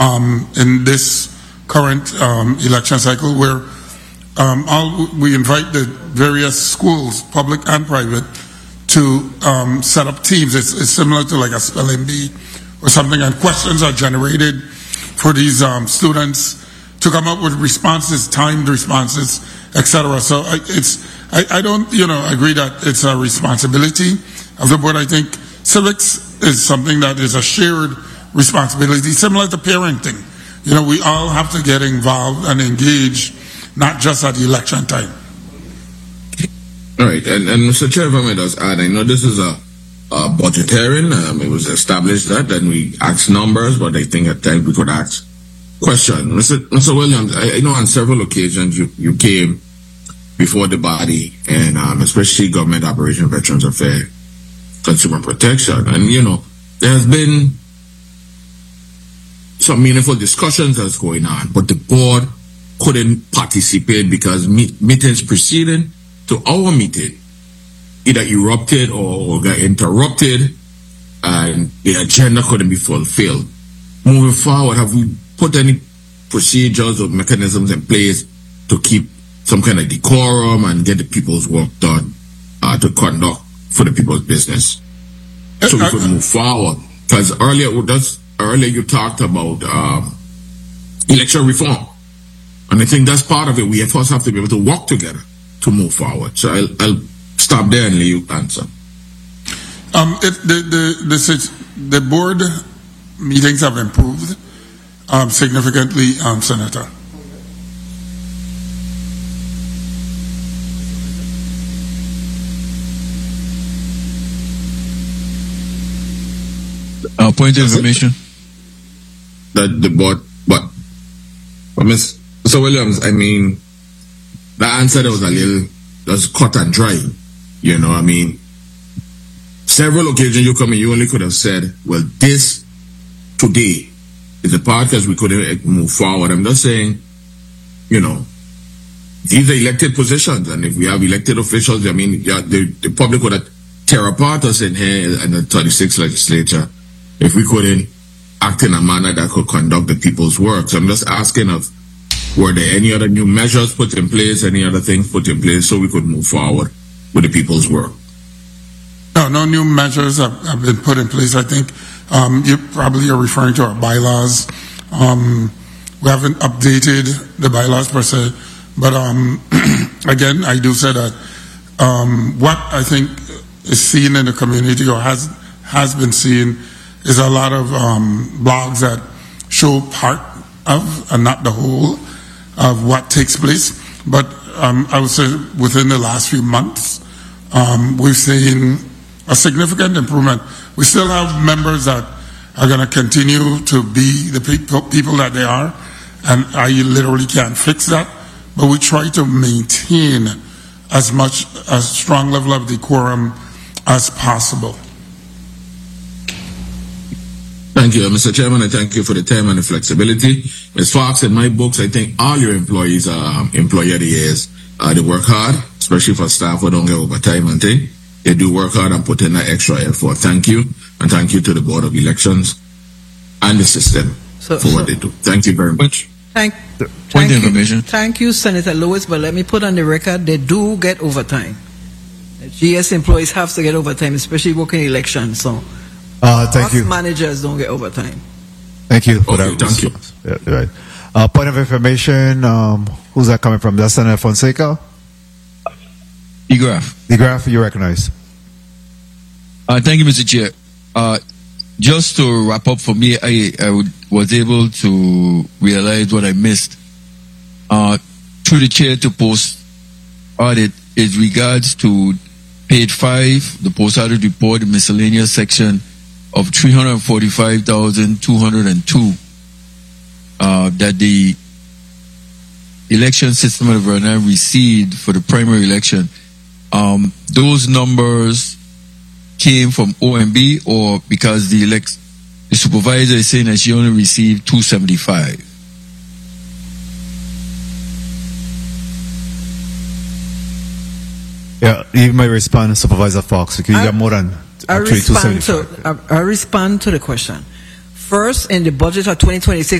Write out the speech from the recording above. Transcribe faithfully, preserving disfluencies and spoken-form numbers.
um, in this current um, election cycle, where um, all, we invite the various schools, public and private, to um, set up teams. It's, it's similar to like a spelling bee or something, and questions are generated for these um, students to come up with responses, timed responses, et cetera. So I, it's, I, I don't, you know, agree that it's a responsibility of the board. I think civics is something that is a shared responsibility, similar to parenting. You know, we all have to get involved and engage, not just at election time. All right, and, and Mister Chair, if I may just add, I know this is a, a budgetarian. Um, it was established that, and we asked numbers, but I think at times we could ask questions. Mister Mister Williams, I, I know on several occasions you, you came before the body, and um, especially Government Operation Veterans Affairs, Consumer Protection, and you know there has been some meaningful discussions that's going on, but the board couldn't participate because meet, meetings preceding to our meeting either erupted or, or got interrupted, and the agenda couldn't be fulfilled. Moving forward, have we put any procedures or mechanisms in place to keep some kind of decorum and get the people's work done, uh, to conduct for the people's business, so we could move forward? Because earlier, that's, earlier you talked about um, election reform, and I think that's part of it. We of course have to be able to work together to move forward. So I'll, I'll stop there and let you answer. Um, it, the, the, the, the board meetings have improved um, significantly, um, Senator. Uh, point of information. That the board, but, but Mister Williams, I mean, the answer that was a little, was cut and dry. You know, I mean, several occasions you come in, you only could have said, well, this today is a part because we couldn't move forward. I'm just saying, you know, these are elected positions, and if we have elected officials, I mean, yeah, the, the public would have tear apart us in here in the thirty-sixth legislature if we couldn't act in a manner that could conduct the people's work. So I'm just asking of, were there any other new measures put in place, any other things put in place so we could move forward with the people's work? No, no new measures have, have been put in place. I think um, you probably are referring to our bylaws. Um, we haven't updated the bylaws per se, but um, again, I do say that um, what I think is seen in the community or has has been seen is a lot of um, blogs that show part of and not the whole of what takes place. But um, I would say within the last few months, um, we've seen a significant improvement. We still have members that are going to continue to be the people, people that they are, and I literally can't fix that. But we try to maintain as much, a strong level of decorum as possible. Thank you, Mister Chairman. I thank you for the time and the flexibility. Miz Fox, in my books, I think all your employees are um, employee of the years. Uh, they work hard, especially for staff who don't get overtime and thing. They do work hard and put in that extra effort. Thank you, and thank you to the Board of Elections and the system so, for so what they do. Thank you very much. Thank, thank, you, thank you, Senator Lewis, but let me put on the record, they do get overtime. G S employees have to get overtime, especially working elections, so Uh, thank us you. managers don't get overtime. Thank you for okay, that. Thank you. Yeah, right. Uh, point of information, um, who's that coming from? That's Senator Fonseca? DeGraff. DeGraff, you recognize. Uh, thank you, Mister Chair. Uh, just to wrap up for me, I, I would, was able to realize what I missed. Uh, through the chair to post audit is regards to page five, the post audit report, the miscellaneous section of three hundred forty-five thousand two hundred two, uh, that the election system of Vernon received for the primary election. Um, those numbers came from O M B, or because the elect the supervisor is saying that she only received two seventy-five. Yeah, you may respond, Supervisor Fox. You got more than I respond to I, I respond to the question. First, in the budget of twenty twenty-six